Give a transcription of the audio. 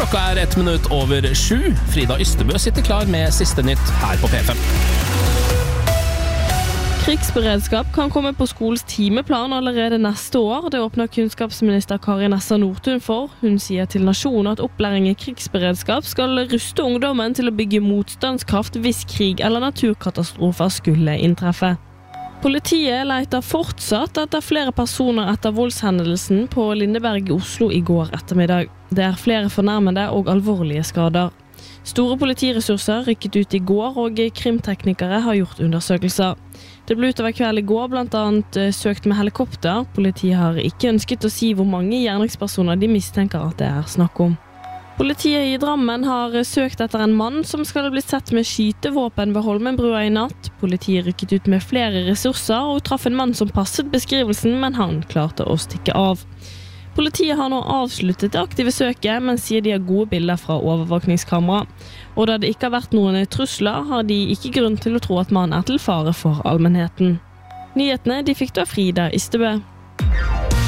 Klokka 1 minutt over 7. Frida Ystebø sitter klar med siste nytt her på P5. Krigsberedskap kan komme på skolens timeplan allerede neste år. Det åpner kunnskapsminister Kari Nessa Nordtun for. Hun sier til Nasjonen at opplæring i krigsberedskap skal ruste ungdommen til å bygge motstandskraft hvis krig eller naturkatastrofer skulle inntreffe. Politiet leter fortsatt etter flere personer etter voldshendelsen på Lindeberg i Oslo i går ettermiddag. Det flere fornærmede og alvorlige skader. Store politiressurser rykket ut i går, og krimteknikere har gjort undersøkelser. Det ble utover kveld i går blant annet søkt med helikopter. Politiet har ikke ønsket å si hvor mange gjerningspersoner de mistenker at det snakk om. Politiet i Drammen har søkt etter en mann som skal bli sett med skytevåpen ved Holmenbrua i natt. Politiet rykket ut med flere ressurser og traff en mann som passet beskrivelsen, men han klarte å stikke av. Politiet har nå avsluttet det aktive søket, men sier de har gode bilder fra overvåkningskamera. Og da det ikke har vært noen trusler, har de ikke grunn til å tro at mannen til fare for allmennheten. Nyhetene de fikk da Frida Ystebø.